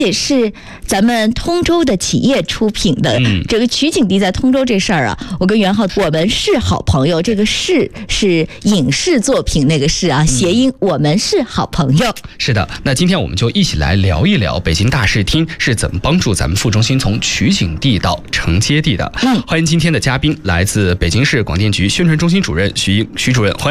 也是咱们通州的企业出品的。这个取景地在通州这事儿啊，我跟袁浩我们是好朋友，这个是影视作品那个是啊，谐音我们是好朋友。 是的，那今天我们就一起来聊一聊北京大视听是怎么帮助咱们副中心从取景地到承接地的。欢迎今天的嘉宾来自北京市广电局宣传中心主任徐英，徐主任。